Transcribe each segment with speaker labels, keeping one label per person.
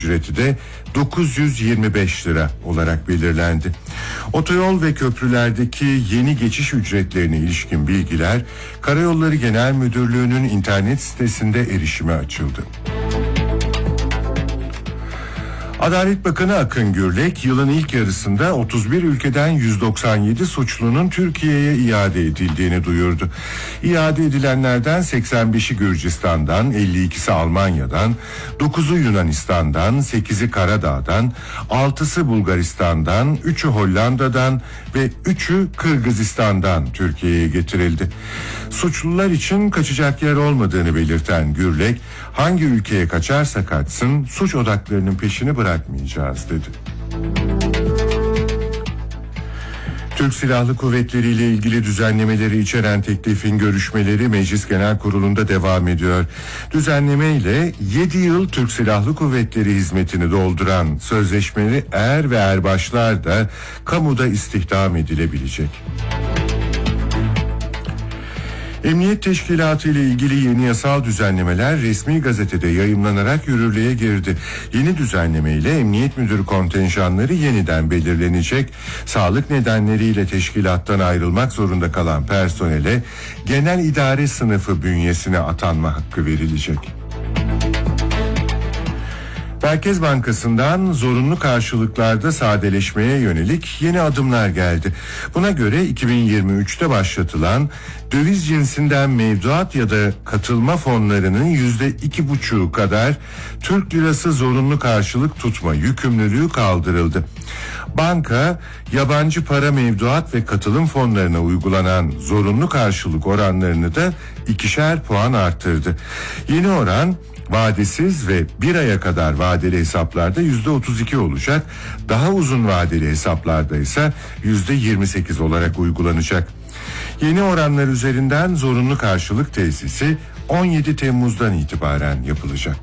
Speaker 1: ücreti de 925 lira olarak belirlendi. Otoyol ve köprülerdeki yeni geçiş ücretlerine ilişkin bilgiler Karayolları Genel Müdürlüğü'nün internet sitesinde erişime açıldı. Adalet Bakanı Akın Gürlek yılın ilk yarısında 31 ülkeden 197 suçlunun Türkiye'ye iade edildiğini duyurdu. İade edilenlerden 85'i Gürcistan'dan, 52'si Almanya'dan, 9'u Yunanistan'dan, 8'i Karadağ'dan, 6'sı Bulgaristan'dan, 3'ü Hollanda'dan ve 3'ü Kırgızistan'dan Türkiye'ye getirildi. Suçlular için kaçacak yer olmadığını belirten Gürlek, hangi ülkeye kaçarsa kaçsın suç odaklarının peşini bırakmayacağız dedi. Türk Silahlı Kuvvetleri ile ilgili düzenlemeleri içeren teklifin görüşmeleri Meclis Genel Kurulu'nda devam ediyor. Düzenleme ile 7 yıl Türk Silahlı Kuvvetleri hizmetini dolduran sözleşmeli er ve erbaşlar da kamuda istihdam edilebilecek. Emniyet Teşkilatı ile ilgili yeni yasal düzenlemeler resmi gazetede yayımlanarak yürürlüğe girdi. Yeni düzenleme ile emniyet müdürü kontenjanları yeniden belirlenecek. Sağlık nedenleriyle teşkilattan ayrılmak zorunda kalan personele genel idare sınıfı bünyesine atanma hakkı verilecek. Merkez Bankası'ndan zorunlu karşılıklarda sadeleşmeye yönelik yeni adımlar geldi. Buna göre 2023'te başlatılan döviz cinsinden mevduat ya da katılma fonlarının %2,5 kadar Türk lirası zorunlu karşılık tutma yükümlülüğü kaldırıldı. Banka, yabancı para mevduat ve katılım fonlarına uygulanan zorunlu karşılık oranlarını da 2'şer puan arttırdı. Yeni oran vadesiz ve bir aya kadar vadeli hesaplarda %32 olacak. Daha uzun vadeli hesaplarda ise %28 olarak uygulanacak. Yeni oranlar üzerinden zorunlu karşılık tesisi 17 Temmuz'dan itibaren yapılacak.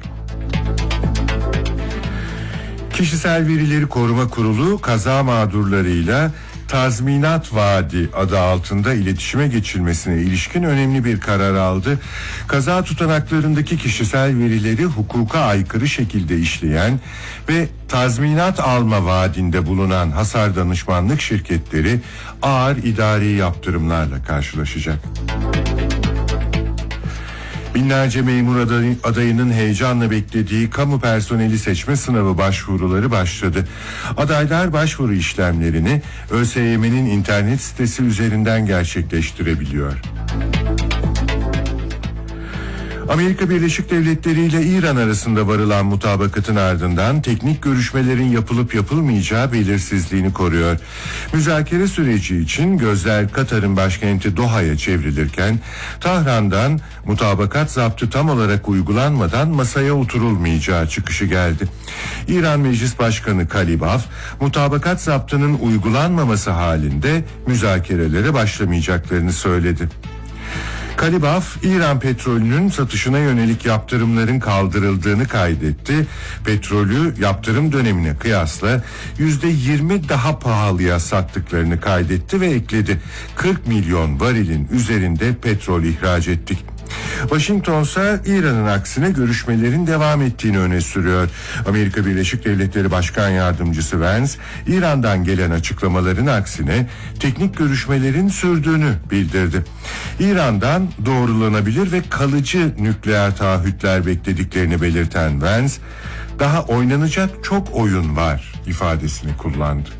Speaker 1: Kişisel Verileri Koruma Kurulu kaza mağdurlarıyla tazminat vaadi adı altında iletişime geçilmesine ilişkin önemli bir karar aldı. Kaza tutanaklarındaki kişisel verileri hukuka aykırı şekilde işleyen ve tazminat alma vaadinde bulunan hasar danışmanlık şirketleri ağır idari yaptırımlarla karşılaşacak. Binlerce memur adayının heyecanla beklediği kamu personeli seçme sınavı başvuruları başladı. Adaylar başvuru işlemlerini ÖSYM'nin internet sitesi üzerinden gerçekleştirebiliyor. Amerika Birleşik Devletleri ile İran arasında varılan mutabakatın ardından teknik görüşmelerin yapılıp yapılmayacağı belirsizliğini koruyor. Müzakere süreci için gözler Katar'ın başkenti Doha'ya çevrilirken Tahran'dan mutabakat zaptı tam olarak uygulanmadan masaya oturulmayacağı çıkışı geldi. İran Meclis Başkanı Kalibaf, mutabakat zaptının uygulanmaması halinde müzakerelere başlamayacaklarını söyledi. Kalibaf, İran petrolünün satışına yönelik yaptırımların kaldırıldığını kaydetti. Petrolü yaptırım dönemine kıyasla %20 daha pahalıya sattıklarını kaydetti ve ekledi. 40 milyon varilin üzerinde petrol ihraç ettik. Washington ise İran'ın aksine görüşmelerin devam ettiğini öne sürüyor. Amerika Birleşik Devletleri Başkan Yardımcısı Vance, İran'dan gelen açıklamaların aksine teknik görüşmelerin sürdüğünü bildirdi. İran'dan doğrulanabilir ve kalıcı nükleer taahhütler beklediklerini belirten Vance, daha oynanacak çok oyun var ifadesini kullandı.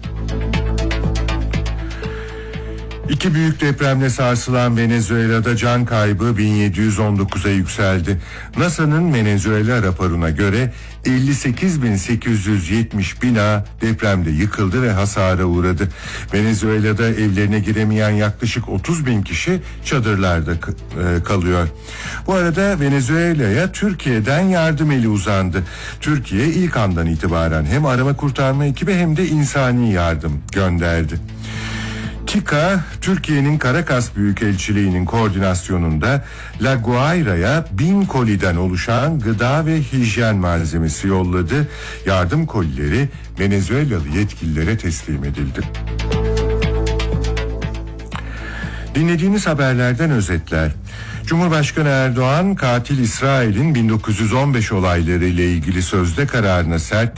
Speaker 1: İki büyük depremle sarsılan Venezuela'da can kaybı 1719'a yükseldi. NASA'nın Venezuela raporuna göre 58.870 bina depremde yıkıldı ve hasara uğradı. Venezuela'da evlerine giremeyen yaklaşık 30.000 kişi çadırlarda kalıyor. Bu arada Venezuela'ya Türkiye'den yardım eli uzandı. Türkiye ilk andan itibaren hem arama kurtarma ekibi hem de insani yardım gönderdi. TİKA, Türkiye'nin Caracas Büyükelçiliği'nin koordinasyonunda La Guaira'ya 1000 koliden oluşan gıda ve hijyen malzemesi yolladı. Yardım kolileri Venezuelalı yetkililere teslim edildi. Dinlediğiniz haberlerden özetler. Cumhurbaşkanı Erdoğan, katil İsrail'in 1915 olayları ile ilgili sözde kararına sert